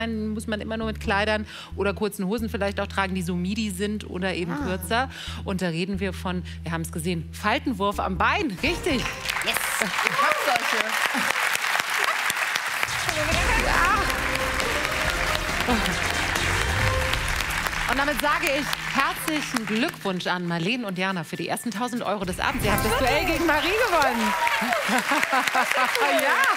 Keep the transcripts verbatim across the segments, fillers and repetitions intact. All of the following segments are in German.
muss man immer nur mit Kleidern oder kurzen Hosen vielleicht auch tragen, die so midi sind oder eben ah. kürzer. Und da reden wir von, wir haben es gesehen, Faltenwurf am Bein. Richtig. Yes. Ich hab solche. Ja. Und damit sage ich herzlichen Glückwunsch an Marleen und Jana für die ersten tausend Euro des Abends. Ihr habt das Duell gegen Marie gewonnen. Ja.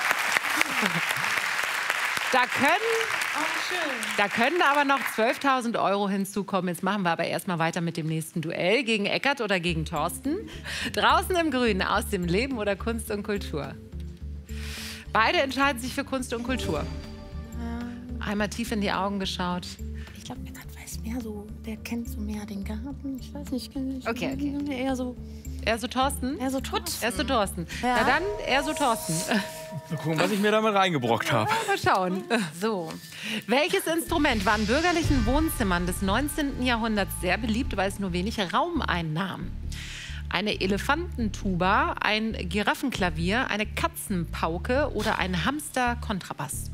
Da können, oh, da können aber noch zwölftausend Euro hinzukommen. Jetzt machen wir aber erstmal weiter mit dem nächsten Duell. Gegen Eckart oder gegen Thorsten? Draußen im Grünen, aus dem Leben oder Kunst und Kultur? Beide entscheiden sich für Kunst und Kultur. Einmal tief in die Augen geschaut. Ich glaube, Eckart weiß mehr so, der kennt so mehr den Garten. Ich weiß nicht, ich okay, okay. eher so... Eher so Thorsten? Eher so Thorsten. Eher so Thorsten. Ja. Na dann, eher so Thorsten. Mal gucken, was ich mir damit reingebrockt habe. Mal schauen. So. Welches Instrument war in bürgerlichen Wohnzimmern des neunzehnten Jahrhunderts sehr beliebt, weil es nur wenig Raum einnahm? Eine Elefantentuba, ein Giraffenklavier, eine Katzenpauke oder ein Hamster-Kontrabass?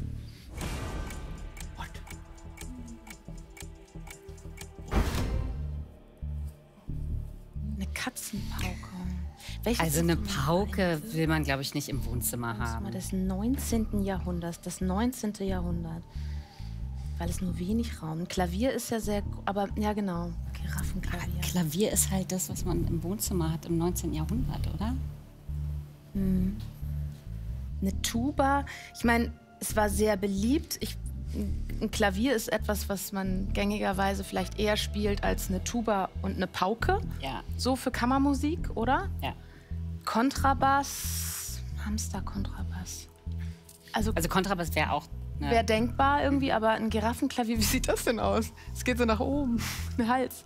Eine Katzenpauke. Welches also eine Pauke will man, glaube ich, nicht im Wohnzimmer haben. Des neunzehnten Jahrhunderts, das neunzehnte Jahrhundert. Weil es nur wenig Raum. Ein Klavier ist ja sehr, aber ja genau, Giraffenklavier. Klavier ist halt das, was man im Wohnzimmer hat im neunzehnten Jahrhundert, oder? Hm. Eine Tuba, ich meine, es war sehr beliebt. Ich, ein Klavier ist etwas, was man gängigerweise vielleicht eher spielt als eine Tuba und eine Pauke. Ja. So für Kammermusik, oder? Ja. Kontrabass, Hamster-Kontrabass. Also, also Kontrabass wäre auch... Ne? Wäre denkbar irgendwie, aber ein Giraffenklavier, wie sieht das denn aus? Es geht so nach oben, ein Hals.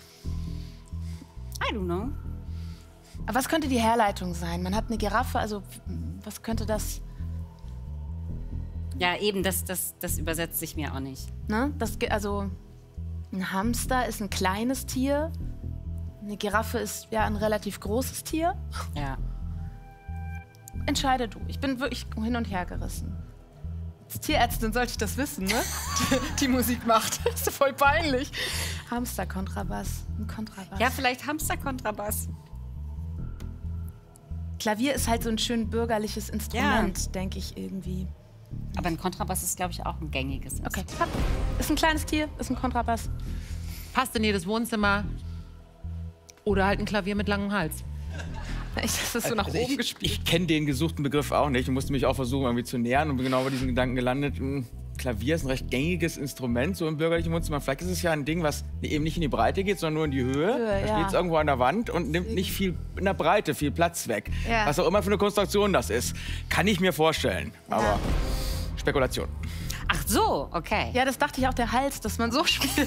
I don't know. Aber was könnte die Herleitung sein? Man hat eine Giraffe, also was könnte das... Ja, eben, das, das, das übersetzt sich mir auch nicht. Ne? Das, also ein Hamster ist ein kleines Tier. Eine Giraffe ist ja ein relativ großes Tier. Ja. Entscheide du. Ich bin wirklich hin und her gerissen. Als Tierärztin sollte ich das wissen, ne? Die, die Musik macht. Das ist voll peinlich. Hamster-Kontrabass. Ein Kontrabass. Ja, vielleicht Hamster-Kontrabass. Klavier ist halt so ein schön bürgerliches Instrument, ja. denke ich irgendwie. Aber ein Kontrabass ist, glaube ich, auch ein gängiges Instrument. Okay, ist ein kleines Tier, ist ein Kontrabass. Passt in jedes Wohnzimmer. Oder halt ein Klavier mit langem Hals. Echt, das ist so nach also oben ich, gespielt. Ich kenne den gesuchten Begriff auch nicht und musste mich auch versuchen, irgendwie zu nähern und bin genau bei diesen Gedanken gelandet. Klavier ist ein recht gängiges Instrument, so im bürgerlichen Wohnzimmer. Vielleicht ist es ja ein Ding, was eben nicht in die Breite geht, sondern nur in die Höhe. Höhe da ja. steht es irgendwo an der Wand und nimmt nicht viel in der Breite, viel Platz weg. Ja. Was auch immer für eine Konstruktion das ist. Kann ich mir vorstellen, aber ja. Spekulation. Ach so, okay. Ja, das dachte ich auch, der Hals, dass man so spielt.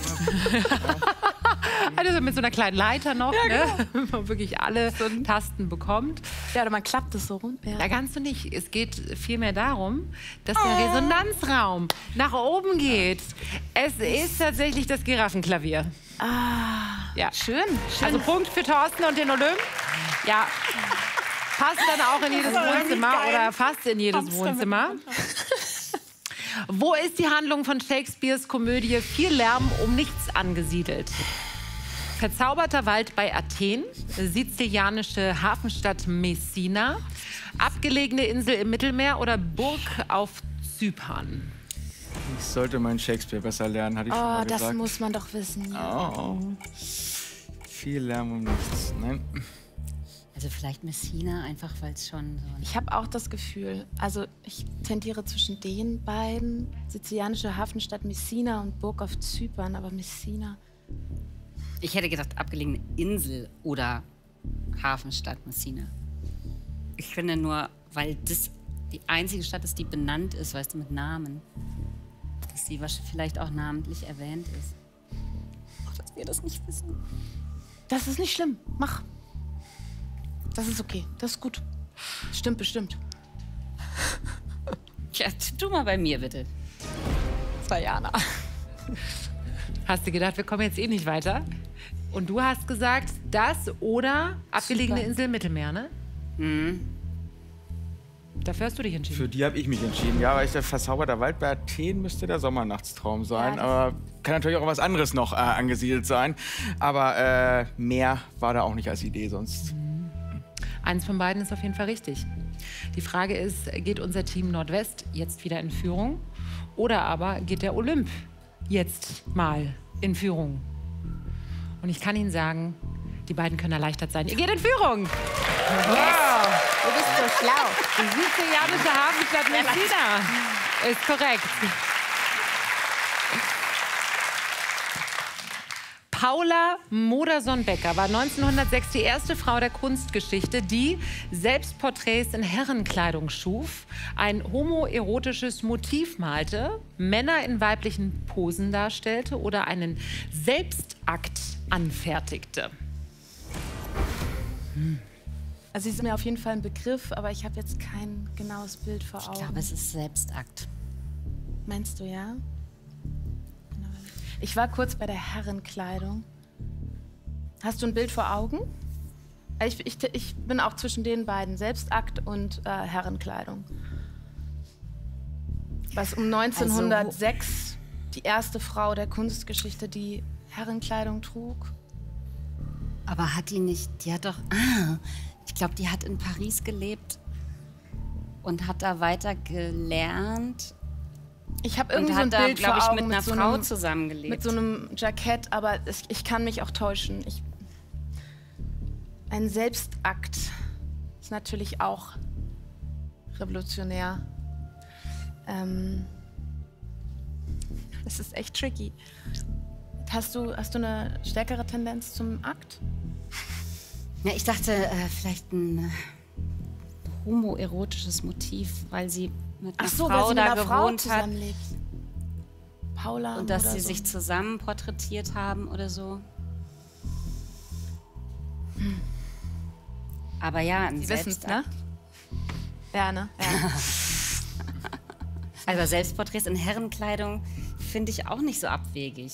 Also mit so einer kleinen Leiter noch, ja, genau. ne? Wenn man wirklich alle so Tasten bekommt. Ja, oder man klappt es so rum. Ja. Da kannst du nicht. Es geht vielmehr darum, dass der Resonanzraum nach oben geht. Es ist tatsächlich das Giraffenklavier. Ah, ja. Schön, schön. Also Punkt für Thorsten und den Olymp. Ja. Passt dann auch in jedes Wohnzimmer oder fast in jedes Wohnzimmer. Wo ist die Handlung von Shakespeares Komödie Viel Lärm um nichts angesiedelt? Verzauberter Wald bei Athen, sizilianische Hafenstadt Messina, abgelegene Insel im Mittelmeer oder Burg auf Zypern? Ich sollte meinen Shakespeare besser lernen, hatte ich oh, schon mal das gesagt. muss man doch wissen. Ja. Oh. Viel Lärm um nichts. Nein. Also vielleicht Messina, einfach weil es schon so... Ich habe auch das Gefühl, also ich tendiere zwischen den beiden, sizilianische Hafenstadt Messina und Burg auf Zypern, aber Messina... Ich hätte gedacht, abgelegene Insel oder Hafenstadt Messina. Ich finde nur, weil das die einzige Stadt ist, die benannt ist, weißt du, mit Namen, dass sie vielleicht auch namentlich erwähnt ist. Ach, dass wir das nicht wissen. Das ist nicht schlimm, mach. Das ist okay, das ist gut. Stimmt bestimmt. Ja, tipp du mal bei mir, bitte. Das war Jana. Hast du gedacht, wir kommen jetzt eh nicht weiter? Und du hast gesagt, das oder abgelegene Super. Insel im Mittelmeer, ne? Mhm. Dafür hast du dich entschieden. Für die habe ich mich entschieden. Ja, weil ich der verzauberter Wald bei Athen müsste der Sommernachtstraum sein. Ja, aber kann natürlich auch was anderes noch äh, angesiedelt sein. Aber äh, mehr war da auch nicht als Idee sonst. Eins von beiden ist auf jeden Fall richtig. Die Frage ist, geht unser Team Nordwest jetzt wieder in Führung? Oder aber geht der Olymp jetzt mal in Führung? Und ich kann Ihnen sagen, die beiden können erleichtert sein. Ihr geht in Führung! Wow! Du bist so schlau. Die sizilianische Hafenstadt Messina ist korrekt. Paula Modersohn-Becker war neunzehnhundertsechs die erste Frau der Kunstgeschichte, die Selbstporträts in Herrenkleidung schuf, ein homoerotisches Motiv malte, Männer in weiblichen Posen darstellte oder einen Selbstakt anfertigte. Hm. Also sie ist mir auf jeden Fall ein Begriff, aber ich habe jetzt kein genaues Bild vor Augen. Ich glaube, es ist Selbstakt. Meinst du, ja? Ich war kurz bei der Herrenkleidung. Hast du ein Bild vor Augen? Ich, ich, ich bin auch zwischen den beiden, Selbstakt und äh, Herrenkleidung. Was um neunzehnhundertsechs also, die erste Frau der Kunstgeschichte, die Herrenkleidung trug. Aber hat die nicht, die hat doch, ah, ich glaube, die hat in Paris gelebt und hat da weiter gelernt. Ich habe irgendwie so ein da, Bild vor ich, Augen mit einer mit so Frau einem, zusammengelebt. Mit so einem Jackett, aber es, ich kann mich auch täuschen. Ich, ein Selbstakt ist natürlich auch revolutionär. Ähm, das ist echt tricky. Hast du, hast du eine stärkere Tendenz zum Akt? Ja, ich dachte, äh, vielleicht ein äh, homoerotisches Motiv, weil sie mit einer Ach so, Frau weil sie da mit einer Frau gewohnt hat. zusammenlebt. Paula Und dass oder sie so. sich zusammen porträtiert haben oder so. Hm. Aber ja, ein Sie wissen's, ne? Selbstakt. Ja, ne? Ja. Also Selbstporträts in Herrenkleidung finde ich auch nicht so abwegig.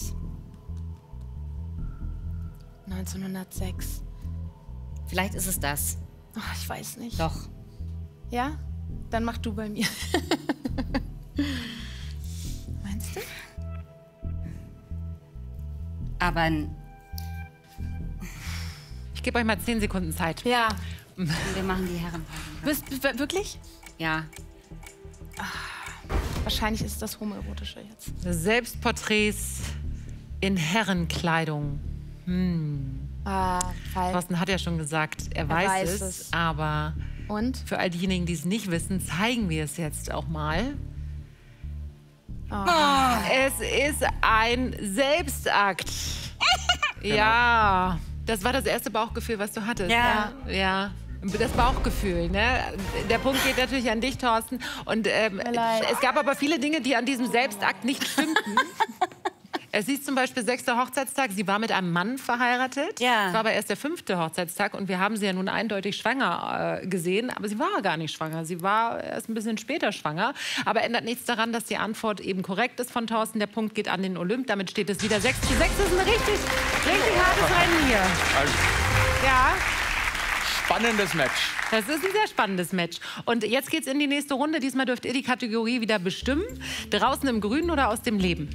neunzehnhundertsechs. Vielleicht ist es das. Oh, ich weiß nicht. Doch. Ja? Dann mach du bei mir. Meinst du? Aber ein, Ich gebe euch mal zehn Sekunden Zeit. Ja. wir machen die Herrenkleidung. Bist, w- wirklich? Ja. Wahrscheinlich ist es das Homoerotische jetzt. Selbstporträts in Herrenkleidung. Hm. Ah, falsch. Thorsten hat ja schon gesagt, er, weiß, weiß es, es. aber Und? für all diejenigen, die es nicht wissen, zeigen wir es jetzt auch mal. Oh. Es ist ein Selbstakt. Ja, das war das erste Bauchgefühl, was du hattest. Ja. Ja. ja. Das Bauchgefühl, ne? Der Punkt geht natürlich an dich, Thorsten. Und ähm, leid. es gab aber viele Dinge, die an diesem Selbstakt nicht stimmten. Es hieß zum Beispiel sechster Hochzeitstag, sie war mit einem Mann verheiratet. Ja. Es war aber erst der fünfte Hochzeitstag und wir haben sie ja nun eindeutig schwanger äh, gesehen. Aber sie war gar nicht schwanger, sie war erst ein bisschen später schwanger. Aber ändert nichts daran, dass die Antwort eben korrekt ist von Thorsten. Der Punkt geht an den Olymp, damit steht es wieder sechs zu sechs. Das ist ein richtig, richtig hartes Rennen hier. Also, Ja. spannendes Match. Das ist ein sehr spannendes Match. Und jetzt geht's in die nächste Runde. Diesmal dürft ihr die Kategorie wieder bestimmen. Draußen im Grünen oder aus dem Leben?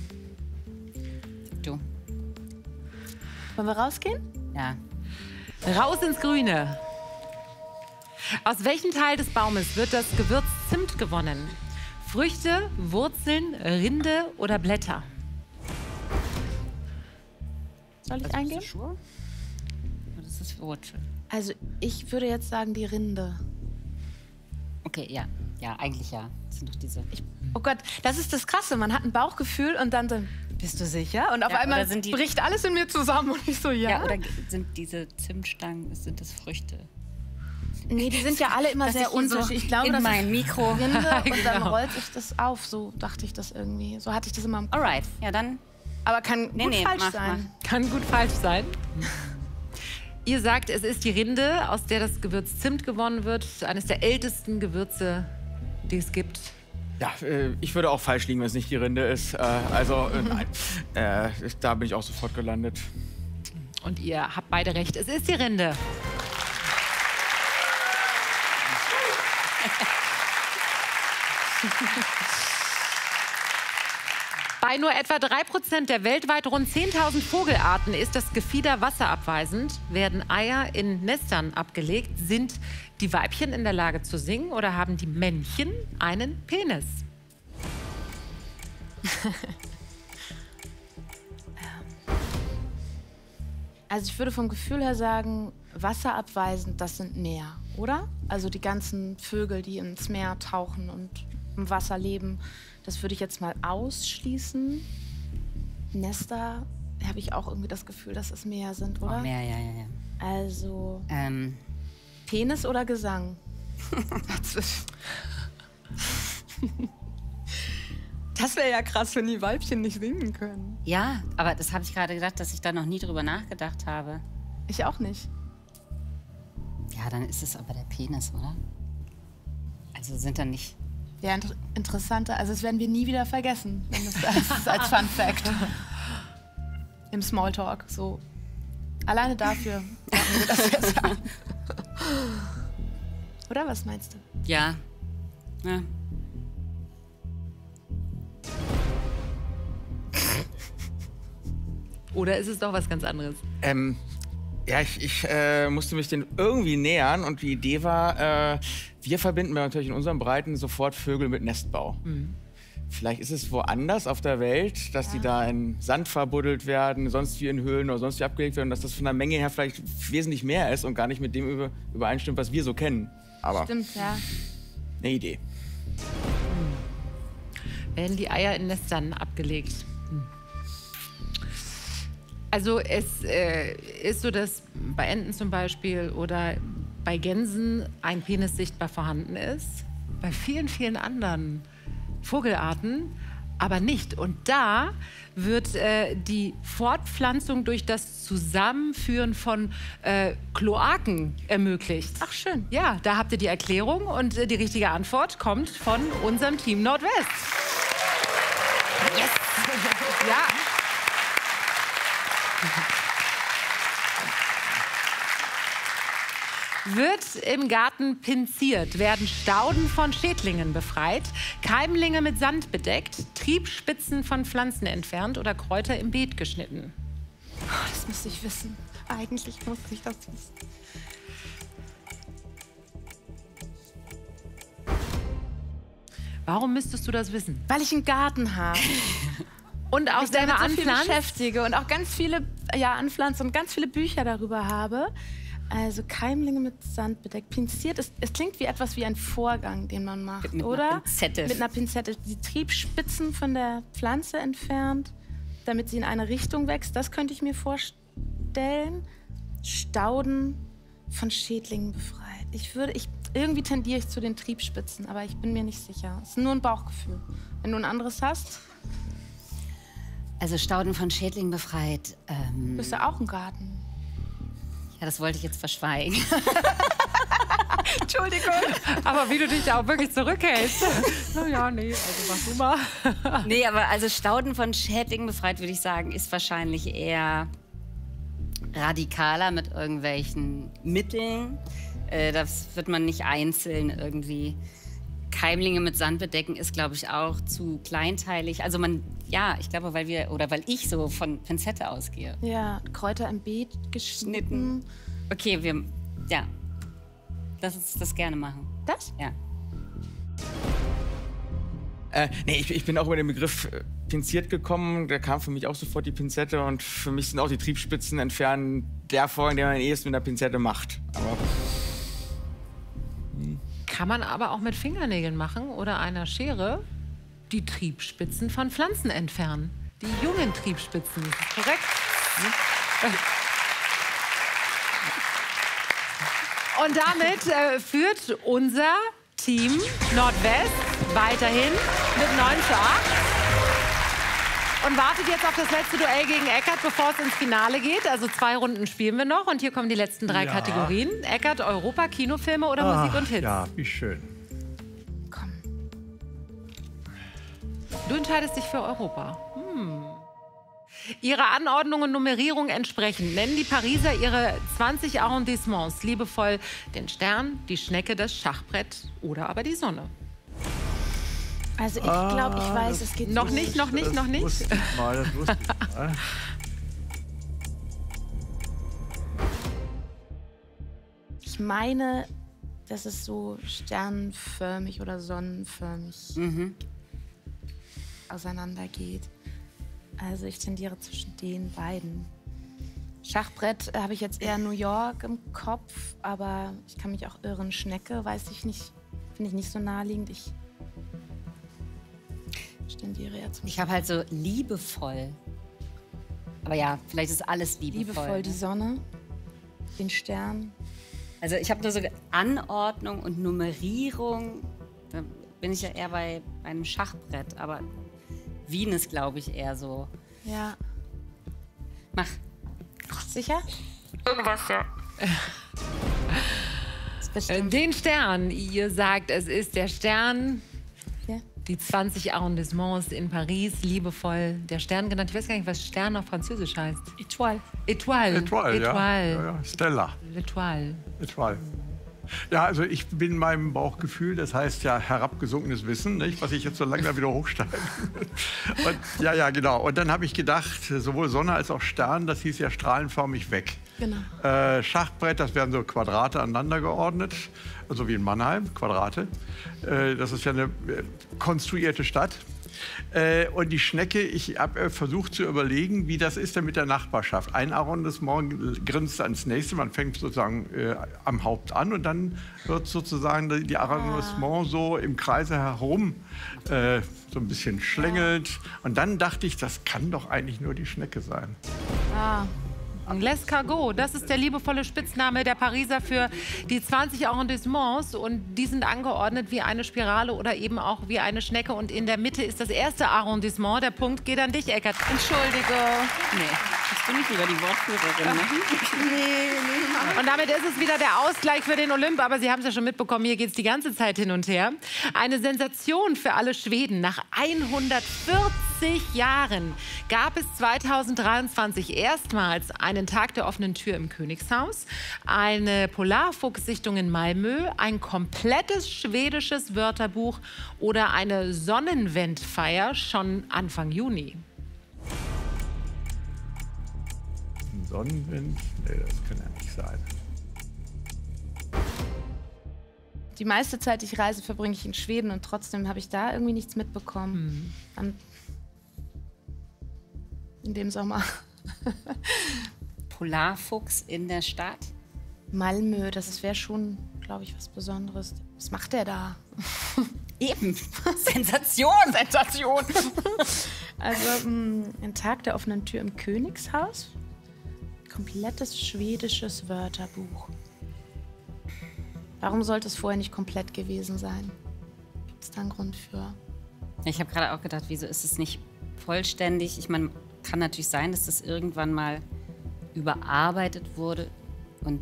Du. Wollen wir rausgehen? Ja. Raus ins Grüne. Aus welchem Teil des Baumes wird das Gewürz Zimt gewonnen? Früchte, Wurzeln, Rinde oder Blätter? Soll ich eingeben? Schuhe? Das ist Wurzel. Also ich würde jetzt sagen die Rinde. Okay, ja. Ja, eigentlich ja. Das sind doch diese. Ich, oh Gott, das ist das Krasse. Man hat ein Bauchgefühl und dann so, bist du sicher? Und auf Ja, einmal oder sind die- bricht alles in mir zusammen und ich so, ja. Ja, oder g- sind diese Zimtstangen, sind das Früchte? Nee, die sind ja alle immer Dass sehr ich hier so unterschiedlich. Ich glaube, in das mein ist Mikro. Rinde und dann Genau. rollt sich das auf. So dachte ich das irgendwie. So hatte ich das immer im Kopf. Alright, ja dann. Aber kann Nee, gut nee, falsch mach, sein. Kann gut falsch sein. Ihr sagt, es ist die Rinde, aus der das Gewürz Zimt gewonnen wird. Eines der ältesten Gewürze, die es gibt. Ja, äh, ich würde auch falsch liegen, wenn es nicht die Rinde ist. Äh, also, äh, nein. Äh, da bin ich auch sofort gelandet. Und ihr habt beide recht. Es ist die Rinde. Bei nur etwa drei Prozent der weltweit rund zehntausend Vogelarten ist das Gefieder wasserabweisend. Werden Eier in Nestern abgelegt, sind die Weibchen in der Lage zu singen oder haben die Männchen einen Penis? Also ich würde vom Gefühl her sagen, wasserabweisend, das sind Meer, oder? Also die ganzen Vögel, die ins Meer tauchen und im Wasser leben, das würde ich jetzt mal ausschließen. Nester habe ich auch irgendwie das Gefühl, dass es Meer sind, oder? Oh, Meer, ja, ja, ja. Also Ähm, Penis oder Gesang? Das wäre ja krass, wenn die Weibchen nicht singen können. ja, aber das habe ich gerade gedacht, dass ich da noch nie drüber nachgedacht habe. Ich auch nicht. Ja, dann ist es aber der Penis, oder? Also sind dann nicht... Ja, inter interessanter. Also das werden wir nie wieder vergessen, wenn das, das ist als Fun Fact. Im Smalltalk. So. Alleine dafür machen wir das jetzt an. Oder was meinst du? Ja. ja. Oder ist es doch was ganz anderes? Ähm, ja, ich, ich äh, musste mich den irgendwie nähern und die Idee war, äh, wir verbinden natürlich in unseren Breiten sofort Vögel mit Nestbau. Mhm. Vielleicht ist es woanders auf der Welt, dass ja. die da in Sand verbuddelt werden, sonst wie in Höhlen oder sonst wie abgelegt werden, dass das von der Menge her vielleicht wesentlich mehr ist und gar nicht mit dem über, übereinstimmt, was wir so kennen. Aber stimmt, ja. Eine Idee. Hm. Werden die Eier in Nestern abgelegt? Hm. Also es äh, ist so, dass bei Enten zum Beispiel oder bei Gänsen ein Penis sichtbar vorhanden ist. Bei vielen, vielen anderen Vogelarten aber nicht. Und da wird äh, die Fortpflanzung durch das Zusammenführen von äh, Kloaken ermöglicht. Ach, schön. Ja, da habt ihr die Erklärung und äh, die richtige Antwort kommt von unserem Team Nordwest. Yes! Ja. Wird im Garten pinziert, werden Stauden von Schädlingen befreit, Keimlinge mit Sand bedeckt, Triebspitzen von Pflanzen entfernt oder Kräuter im Beet geschnitten? Oh, das müsste ich wissen. Eigentlich musste ich das wissen. Warum müsstest du das wissen? Weil ich einen Garten habe. Und aus deiner so Anpflanz beschäftige und auch ganz viele ja, Anpflanzen und ganz viele Bücher darüber habe. Also Keimlinge mit Sand bedeckt. Pinziert, es, es klingt wie etwas wie ein Vorgang, den man macht, mit oder? Einer Pinzette. Mit einer Pinzette. Die Triebspitzen von der Pflanze entfernt, damit sie in eine Richtung wächst. Das könnte ich mir vorstellen. Stauden von Schädlingen befreit. Ich würde, ich, irgendwie tendiere ich zu den Triebspitzen, aber ich bin mir nicht sicher. Es ist nur ein Bauchgefühl. Wenn du ein anderes hast... Also Stauden von Schädlingen befreit. Ähm, du bist ja auch ein Garten. Ja, das wollte ich jetzt verschweigen. Entschuldigung. Aber wie du dich auch wirklich zurückhältst. Na ja, nee, also mach du mal. Nee, aber also Stauden von Schädlingen befreit, würde ich sagen, ist wahrscheinlich eher radikaler mit irgendwelchen Mitteln. Äh, das wird man nicht einzeln irgendwie. Keimlinge mit Sand bedecken ist, glaube ich, auch zu kleinteilig. Also man, ja, ich glaube, weil wir, oder weil ich so von Pinzette ausgehe. Ja, Kräuter im Beet geschnitten. Okay, wir, ja, lass uns das gerne machen. Das? Ja. Äh, nee, ich, ich bin auch über den Begriff äh, pinziert gekommen. Da kam für mich auch sofort die Pinzette und für mich sind auch die Triebspitzen entfernen der Vorgang, den man am ehesten mit einer Pinzette macht. Aber kann man aber auch mit Fingernägeln machen oder einer Schere die Triebspitzen von Pflanzen entfernen. Die jungen Triebspitzen, ist das korrekt? Und damit äh, führt unser Team Nordwest weiterhin mit neun zu acht. Und wartet jetzt auf das letzte Duell gegen Eckart, bevor es ins Finale geht. Also zwei Runden spielen wir noch. Und hier kommen die letzten drei ja. Kategorien. Eckart, Europa, Kinofilme oder Ach, Musik und Hits? Ja, wie schön. Komm. Du entscheidest dich für Europa. Hm. Ihrer Anordnung und Nummerierung entsprechend nennen die Pariser ihre zwanzig Arrondissements liebevoll den Stern, die Schnecke, das Schachbrett oder aber die Sonne. Also ich glaube, ich weiß, das, es geht Noch so. nicht, noch nicht, das noch nicht. Wusste ich mal, das wusste ich mal. Ich meine, dass es so sternförmig oder sonnenförmig Mhm. auseinandergeht. Also ich tendiere zwischen den beiden. Schachbrett äh, habe ich jetzt eher New York im Kopf, aber ich kann mich auch irren. Schnecke, weiß ich nicht, finde ich nicht so naheliegend. Ich tendiere eher zum Ich habe halt so liebevoll. Aber ja, vielleicht ist alles liebevoll. liebevoll die ne? Sonne, den Stern. Also ich habe nur so Anordnung und Nummerierung. Da bin ich ja eher bei einem Schachbrett. Aber Wien ist, glaube ich, eher so. Ja. Mach. Sicher? Irgendwas, ja. Das ist Äh, bestimmt. Den Stern, ihr sagt, es ist der Stern, Ja. die zwanzig Arrondissements in Paris, liebevoll der Stern genannt. Ich weiß gar nicht, was Stern auf Französisch heißt. Étoile. Étoile. Etoile, ja. Étoile. Ja, ja. Stella. L'étoile. Etoile. Ja, also ich bin meinem Bauchgefühl, das heißt ja herabgesunkenes Wissen, nicht? Was ich jetzt so langsam wieder hochsteige. Und, ja, ja, genau. Und dann habe ich gedacht, sowohl Sonne als auch Stern, das hieß ja strahlenförmig weg. Genau. Äh, Schachbrett, das wären so Quadrate aneinander geordnet, so wie in Mannheim, Quadrate. Äh, das ist ja eine äh, konstruierte Stadt. Äh, und die Schnecke, ich habe äh, versucht zu überlegen, wie das ist denn mit der Nachbarschaft. Ein Arrondissement grenzt ans nächste, man fängt sozusagen äh, am Haupt an und dann wird sozusagen die, die Arrondissement so im Kreise herum äh, so ein bisschen schlängelt. Und dann dachte ich, das kann doch eigentlich nur die Schnecke sein. Ah. L'Escargot, das ist der liebevolle Spitzname der Pariser für die zwanzig Arrondissements. Und die sind angeordnet wie eine Spirale oder eben auch wie eine Schnecke. Und in der Mitte ist das erste Arrondissement. Der Punkt geht an dich, Eckert. Entschuldige. Nee, bist du nicht lieber die Wortführerin, ne? Nee, nee. Und damit ist es wieder der Ausgleich für den Olymp. Aber Sie haben es ja schon mitbekommen, hier geht es die ganze Zeit hin und her. Eine Sensation für alle Schweden. Nach hundertvierzig Jahren gab es zweitausenddreiundzwanzig erstmals einen Tag der offenen Tür im Königshaus, eine Polarfuchssichtung in Malmö, ein komplettes schwedisches Wörterbuch oder eine Sonnenwendfeier schon Anfang Juni. Ein Sonnenwind? Nee, das kann ja nicht sein. Die meiste Zeit, die ich reise, verbringe ich in Schweden und trotzdem habe ich da irgendwie nichts mitbekommen. Am, in dem Sommer. Polarfuchs in der Stadt. Malmö, das wäre schon, glaube ich, was Besonderes. Was macht der da? Eben. Sensation. Sensation. Also mh, ein Tag der offenen Tür im Königshaus. Komplettes schwedisches Wörterbuch. Warum sollte es vorher nicht komplett gewesen sein? Gibt es da einen Grund für? Ich habe gerade auch gedacht, wieso ist es nicht vollständig? Ich meine, kann natürlich sein, dass das irgendwann mal überarbeitet wurde und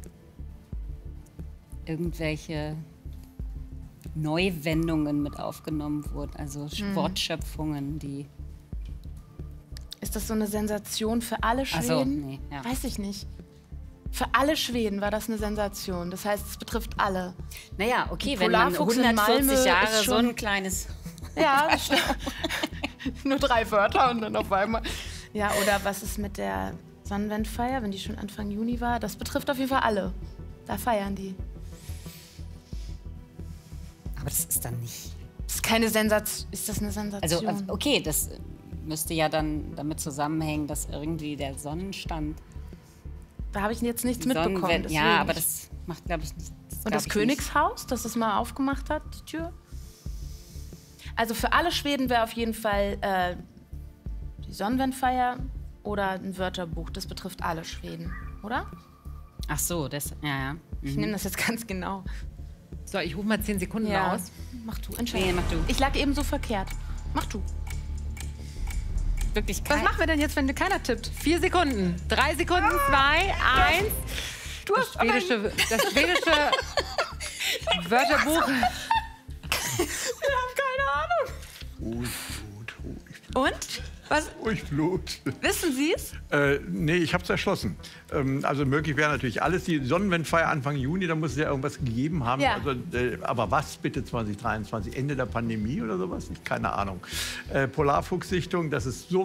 irgendwelche Neuwendungen mit aufgenommen wurden, also Wortschöpfungen, die... Ist das so eine Sensation für alle Ach Schweden? so, nee, ja. Weiß ich nicht. Für alle Schweden war das eine Sensation. Das heißt, es betrifft alle. Naja, okay, Die wenn man Polarfuchs in Malmö hundertvierzig ist Jahre so schon- ein kleines... Ja, das stimmt. Nur drei Wörter und dann auf einmal. Ja, oder was ist mit der Sonnenwendfeier, wenn die schon Anfang Juni war? Das betrifft auf jeden Fall alle. Da feiern die. Aber das ist dann nicht... Das ist keine Sensation. Ist das eine Sensation? Also, okay, das müsste ja dann damit zusammenhängen, dass irgendwie der Sonnenstand... da habe ich jetzt nichts die mitbekommen. Sonnenwend- deswegen. ja, aber das macht, glaube ich, nicht... Und glaub das ich Königshaus, das es mal aufgemacht hat, die Tür? Also für alle Schweden wäre auf jeden Fall äh, die Sonnenwendfeier oder ein Wörterbuch. Das betrifft alle Schweden, oder? Nicht. Ach so, das... Ja, ja. Ich Mhm. nehme das jetzt ganz genau. So, ich rufe mal zehn Sekunden aus. Mach du, entscheide. Nee, mach du. Ich lag eben so verkehrt. Mach du. Wirklich Was kein... machen wir denn jetzt, wenn dir keiner tippt? Vier Sekunden. Drei Sekunden, zwei, eins. Du Das schwedische, das schwedische Wörterbuch. Wir haben keine Ahnung. Gut, gut, gut. Und? Was? Ruhig Blut. Wissen Sie es? Äh, nee, ich habe es erschlossen. Ähm, also möglich wäre natürlich alles. Die Sonnenwendfeier Anfang Juni, da muss es ja irgendwas gegeben haben. Ja. Also, äh, aber was bitte zwanzig dreiundzwanzig? Ende der Pandemie oder sowas? Ich, keine Ahnung. Äh, Polarfuchssichtung, das ist so